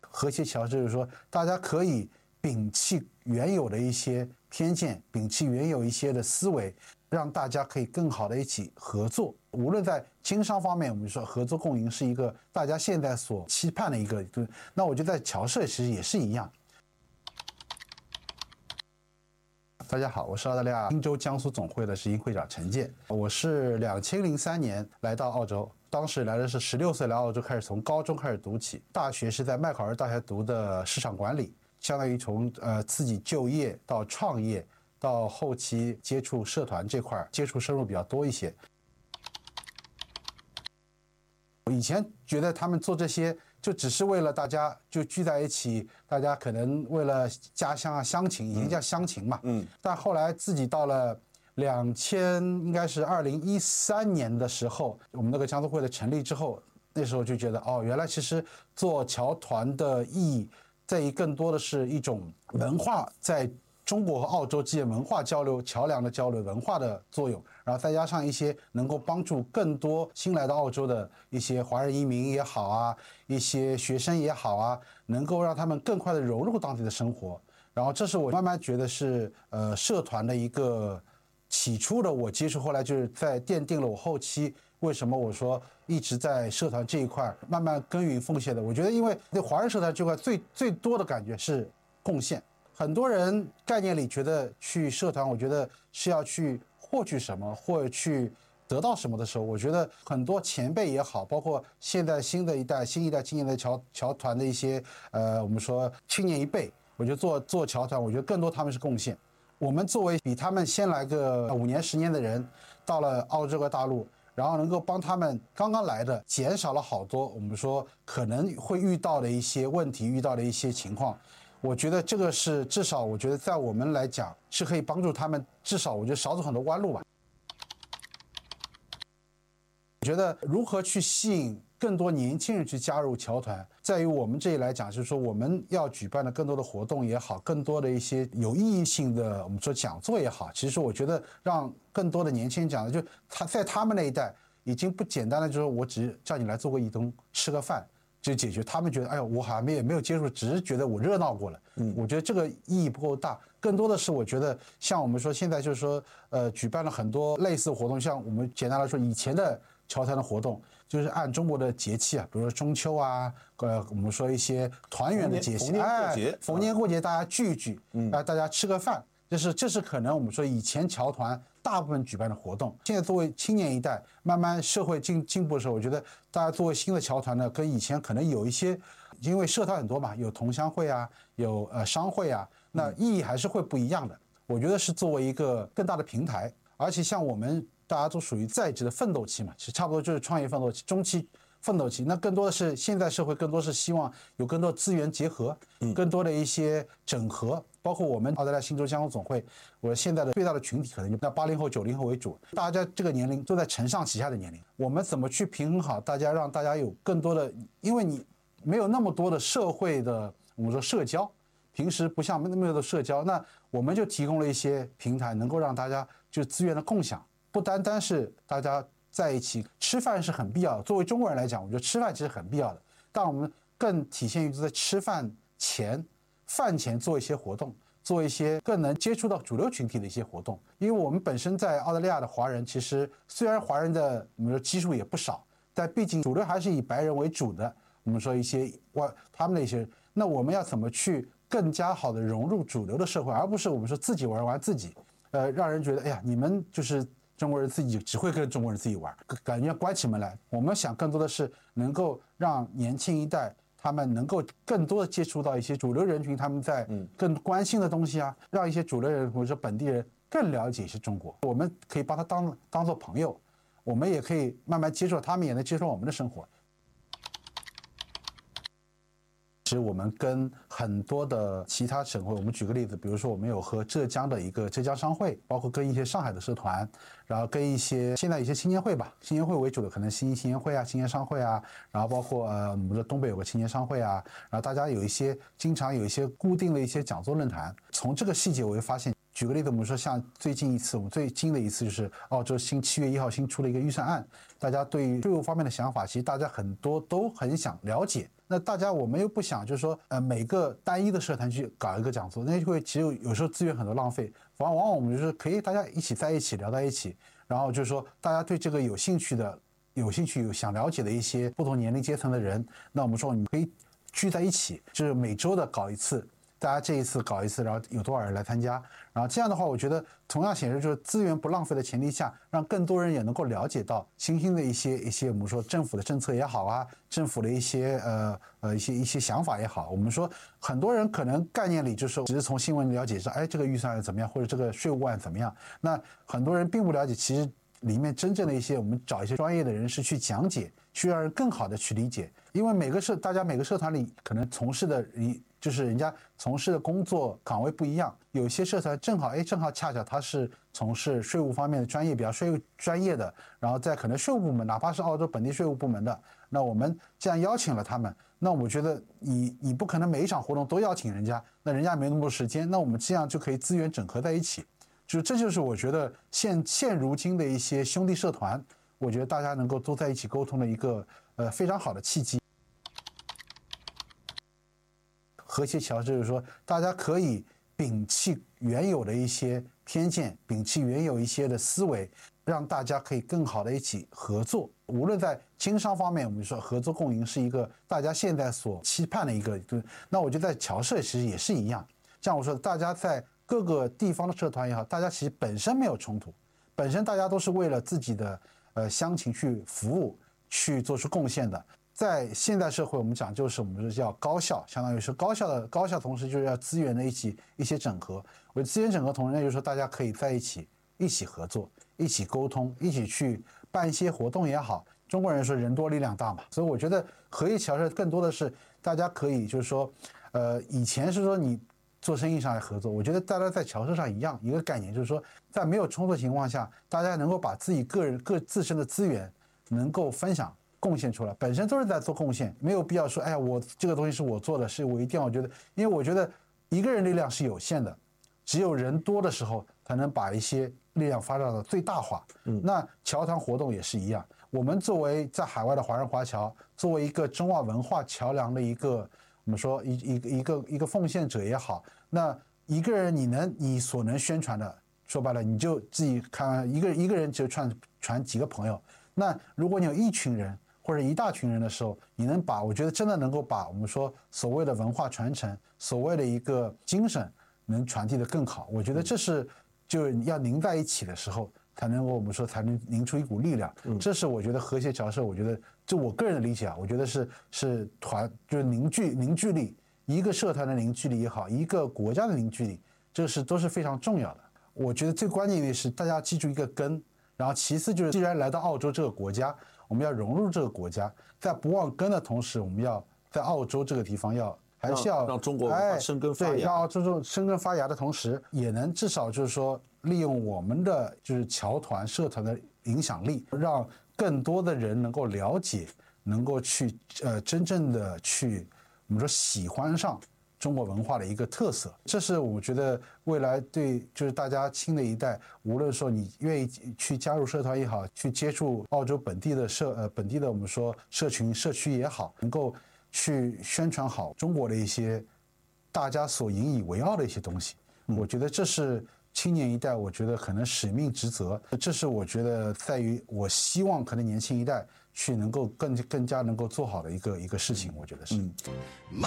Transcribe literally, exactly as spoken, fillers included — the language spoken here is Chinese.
和谐桥就是说，大家可以摒弃原有的一些偏见，摒弃原有一些的思维，让大家可以更好的一起合作。无论在经商方面，我们说合作共赢是一个大家现在所期盼的一个，那我觉得在侨社其实也是一样。大家好，我是澳大利亚汀州江苏总会的执行会长陈健。我是两千零三年来到澳洲，当时来的是十六岁来澳洲，开始从高中开始读起，大学是在麦考尔大学读的市场管理，相当于从呃自己就业到创业到后期接触社团这块接触深入比较多一些。我以前觉得他们做这些就只是为了大家就聚在一起，大家可能为了家乡啊乡情，以前叫乡情嘛。嗯。但后来自己到了两千应该是二零一三年的时候，我们那个江苏会的成立之后，那时候就觉得哦，原来其实做侨团的意义在于更多的是一种文化在中国和澳洲之间文化交流、桥梁的交流、文化的作用，然后再加上一些能够帮助更多新来到澳洲的一些华人移民也好啊，一些学生也好啊，能够让他们更快的融入当地的生活。然后这是我慢慢觉得是呃社团的一个起初的我接触，后来就是在奠定了我后期为什么我说一直在社团这一块慢慢耕耘奉献的。我觉得因为对华人社团这块最最多的感觉是贡献。很多人概念里觉得去社团，我觉得是要去获取什么或者去得到什么的时候，我觉得很多前辈也好，包括现在新的一代、新一代青年的侨侨团的一些呃，我们说青年一辈，我觉得做做侨团，我觉得更多他们是贡献。我们作为比他们先来个五年、十年的人，到了澳洲和大陆，然后能够帮他们刚刚来的减少了好多我们说可能会遇到的一些问题、遇到的一些情况。我觉得这个是至少，我觉得在我们来讲是可以帮助他们，至少我觉得少走很多弯路吧。我觉得如何去吸引更多年轻人去加入侨团，在于我们这里来讲，就是说我们要举办的更多的活动也好，更多的一些有意义性的我们说讲座也好，其实我觉得让更多的年轻人讲的，就他在他们那一代已经不简单的就是我只是叫你来做个义工，吃个饭。就解决，他们觉得，哎呦，我好像没有没有接触，只是觉得我热闹过了。嗯，我觉得这个意义不够大，更多的是我觉得，像我们说现在就是说，呃，举办了很多类似活动，像我们简单来说，以前的侨团的活动，就是按中国的节气啊，比如说中秋啊，呃，我们说一些团圆的节气，哎，逢年过节大家聚一聚，嗯，啊，大家吃个饭。就是这是可能我们说以前侨团大部分举办的活动，现在作为青年一代慢慢社会进进步的时候，我觉得大家作为新的侨团呢，跟以前可能有一些，因为社团很多嘛，有同乡会啊，有呃商会啊，那意义还是会不一样的。我觉得是作为一个更大的平台，而且像我们大家都属于在职的奋斗期嘛，其实差不多就是创业奋斗期、中期奋斗期，那更多的是现在社会更多是希望有更多资源结合，更多的一些整合。包括我们澳大利亚新州江苏总会，我现在的最大的群体可能就在八零后、九零后为主，大家这个年龄都在承上启下的年龄。我们怎么去平衡好大家，让大家有更多的，因为你没有那么多的社会的我们说社交，平时不像那么多的社交，那我们就提供了一些平台，能够让大家就资源的共享，不单单是大家在一起吃饭是很必要的。作为中国人来讲，我觉得吃饭其实很必要的，但我们更体现于在吃饭前。饭前做一些活动，做一些更能接触到主流群体的一些活动。因为我们本身在澳大利亚的华人，其实虽然华人的我们说基数也不少，但毕竟主流还是以白人为主的。我们说一些外他们的一些，那我们要怎么去更加好的融入主流的社会，而不是我们说自己玩玩自己，呃，让人觉得哎呀，你们就是中国人自己只会跟中国人自己玩，感觉关起门来。我们想更多的是能够让年轻一代。他们能够更多的接触到一些主流人群，他们在更关心的东西啊，让一些主流人或者说本地人更了解一些中国。我们可以把他当当做朋友，我们也可以慢慢接触，他们也能接触我们的生活。其实我们跟很多的其他省会，我们举个例子，比如说我们有和浙江的一个浙江商会，包括跟一些上海的社团，然后跟一些现在一些青年会吧，青年会为主的可能新青年会啊、青年商会啊，然后包括呃我们的东北有个青年商会啊，然后大家有一些经常有一些固定的一些讲座论坛。从这个细节我会发现， 举个例子，我们说像最近一次，我们最近的一次就是澳洲新七月一号新出了一个预算案，大家对于税务方面的想法，其实大家很多都很想了解。那大家我们又不想就是说，呃，每个单一的社团去搞一个讲座，那就会其实有时候资源很多浪费。往往往我们就是可以大家一起在一起聊在一起，然后就是说大家对这个有兴趣的、有兴趣有想了解的一些不同年龄阶层的人，那我们说你可以聚在一起，就是每周的搞一次。大家这一次搞一次，然后有多少人来参加？然后这样的话，我觉得同样显示就是资源不浪费的前提下，让更多人也能够了解到新兴的一些一些我们说政府的政策也好啊，政府的一些呃呃一些一些想法也好。我们说很多人可能概念里就是只是从新闻了解说，哎，这个预算案怎么样，或者这个税务案怎么样。那很多人并不了解，其实里面真正的一些我们找一些专业的人士去讲解，去让人更好的去理解。因为每个社大家每个社团里可能从事的就是人家从事的工作岗位不一样，有些社团正好哎正好恰巧他是从事税务方面的专业，比较税务专业的，然后在可能税务部门，哪怕是澳洲本地税务部门的，那我们这样邀请了他们，那我觉得你你不可能每一场活动都邀请人家，那人家没那么多时间，那我们这样就可以资源整合在一起，就这就是我觉得现现如今的一些兄弟社团，我觉得大家能够都在一起沟通的一个呃非常好的契机。和谐桥就是说，大家可以摒弃原有的一些偏见，摒弃原有一些的思维，让大家可以更好的一起合作。无论在经商方面，我们说合作共赢是一个大家现在所期盼的一个。那我觉得在侨社其实也是一样，像我说的，大家在各个地方的社团也好，大家其实本身没有冲突，本身大家都是为了自己的呃乡情去服务，去做出贡献的。在现代社会，我们讲究是我们说叫高效，相当于是高效的高效，同时就是要资源的一起一些整合。我资源整合同时，那就是说大家可以在一起一起合作，一起沟通，一起去办一些活动也好。中国人说人多力量大嘛，所以我觉得合一侨社更多的是大家可以就是说，呃，以前是说你做生意上来合作，我觉得大家在侨社上一样一个概念，就是说在没有冲突的情况下，大家能够把自己个人各自身的资源能够分享。贡献出来，本身都是在做贡献，没有必要说，哎呀，我这个东西是我做的，是我一定要觉得，因为我觉得一个人力量是有限的，只有人多的时候才能把一些力量发展到最大化。嗯，那侨团活动也是一样，我们作为在海外的华人华侨，作为一个中澳文化桥梁的一个，我们说一一个一个一个奉献者也好，那一个人你能你所能宣传的，说白了，你就自己看一个一个人就传传几个朋友，那如果你有一群人。或者一大群人的时候，你能把我觉得真的能够把我们说所谓的文化传承，所谓的一个精神能传递得更好。我觉得这是就要拧在一起的时候，才能够我们说才能凝出一股力量。这是我觉得和谐侨社，我觉得就我个人的理解啊，我觉得是是团就是凝聚凝聚力，一个社团的凝聚力也好，一个国家的凝聚力，这是都是非常重要的。我觉得最关键的是大家记住一个根，然后其次就是既然来到澳洲这个国家。我们要融入这个国家，在不忘根的同时，我们要在澳洲这个地方要还是要让中国文化生根发芽， 对，让澳洲生根发芽的同时，也能至少就是说利用我们的就是侨团社团的影响力，让更多的人能够了解，能够去呃真正的去我们说喜欢上中国文化的一个特色，这是我觉得未来对就是大家新的一代，无论说你愿意去加入社团也好，去接触澳洲本地的社呃本地的我们说社群社区也好，能够去宣传好中国的一些大家所引以为傲的一些东西，我觉得这是青年一代，我觉得可能使命职责，这是我觉得在于我希望可能年轻一代去能够更更加能够做好的一个一个事情，我觉得是。嗯